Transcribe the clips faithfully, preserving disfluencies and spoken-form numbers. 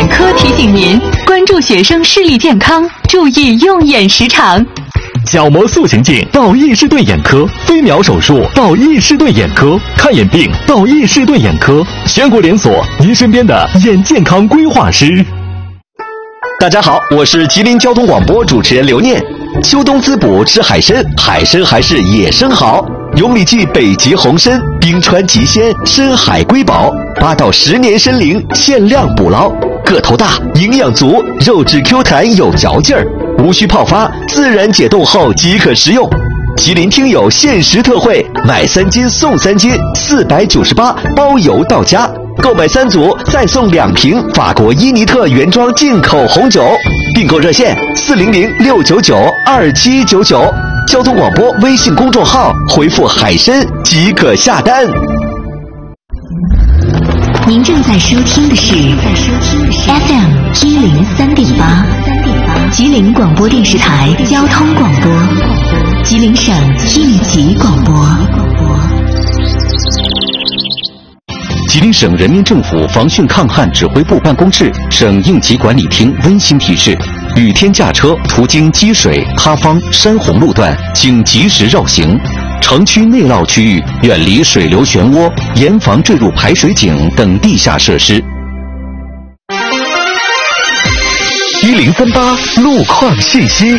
眼科提醒您关注学生视力健康，注意用眼时长。 角膜塑形镜到易士顿眼科，飞秒手术到易士顿眼科，看眼病到易士顿眼科，全国连锁，您身边的眼健康规划师。 大家好，我是吉林交通广播主持人刘念。秋冬滋补吃海参，海参还是野生好。永米记北极红参，冰川极鲜，深海瑰宝，八到十年参龄，限量捕捞，个头大，营养足，肉质 Q 弹有嚼劲儿，无需泡发，自然解冻后即可食用。吉林听友限时特惠，买三斤送三斤，四百九十八，包邮到家。购买三组再送两瓶法国伊尼特原装进口红酒。订购热线四零零六九九二七九九，交通广播微信公众号回复海参即可下单。 您正在收听的是 F M 一零三点八，吉林广播电视台交通广播，吉林省应急广播。 吉林省人民政府防汛抗旱指挥部办公室、省应急管理厅温馨提示：雨天驾车途经积水、塌方、山洪路段，请及时绕行。城区内涝区域远离水流漩涡，严防坠入排水井等地下设施。一零三八路况信息。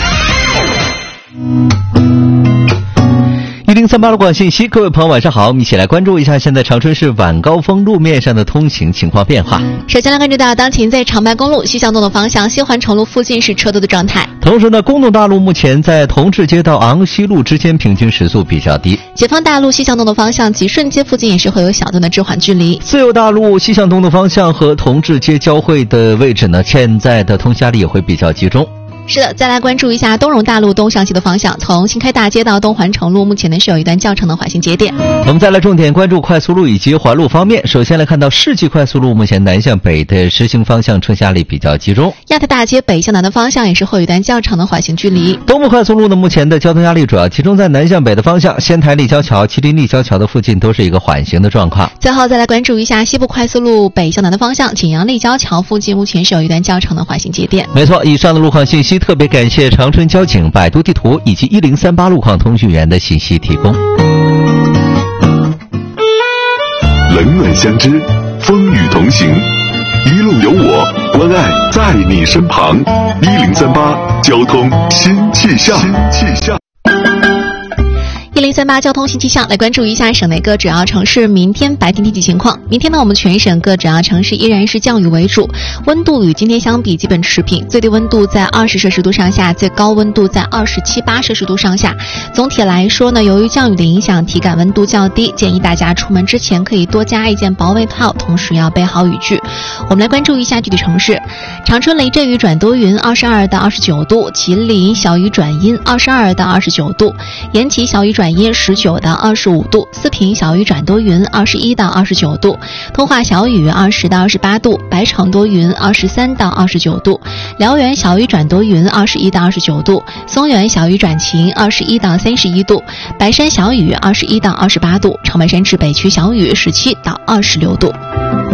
一零三八路况信息，各位朋友晚上好，我们一起来关注一下现在长春市晚高峰路面上的通行情况变化。 首先来关注到当前在长白公路西向东的方向西环城路附近是车多的状态。 同时呢，公路大路目前在同治街到昂西路之间平均时速比较低。 解放大路西向东的方向吉顺街附近也是会有小段的滞缓距离。 自由大路西向东的方向和同治街交汇的位置呢，现在的通行压力也会比较集中。 是的，再来关注一下东荣大路东向西的方向，从新开大街到东环城路，目前呢是有一段较长的缓行节点。 我们再来重点关注快速路以及环路方面。首先来看到世纪快速路，目前南向北的实行方向车压力比较集中。 亚太大街北向南的方向也是会有一段较长的缓行距离。 东部快速路呢，目前的交通压力主要集中在南向北的方向，仙台立交桥、麒麟立交桥的附近都是一个缓行的状况。 最后再来关注一下西部快速路北向南的方向，景阳立交桥附近目前是有一段较长的缓行节点。 没错，以上的路况信息特别感谢长春交警、百度地图以及一零三八路况通讯员的信息提供。 冷暖相知，风雨同行，一路有我，关爱在你身旁。一零三八交通新气象。新气象。 一零三八交通新气象，来关注一下省内各主要城市明天白天天气情况。明天呢，我们全省各主要城市依然是降雨为主，温度与今天相比基本持平，最低温度在二十摄氏度上下，最高温度在二十七八摄氏度上下。总体来说呢，由于降雨的影响，体感温度较低，建议大家出门之前可以多加一件薄外套，同时要备好雨具。我们来关注一下具体城市：长春雷阵雨转多云，二十二到二十九度；吉林小雨转阴，二十二到二十九度；延吉小雨转阴十九到二十五度，四平小雨转多云二十一到二十九度，通化小雨二十到二十八度，白城多云二十三到二十九度，辽源小雨转多云二十一到二十九度，松原小雨转晴二十一到三十一度，白山小雨二十一到二十八度，长白山至北区小雨十七到二十六度。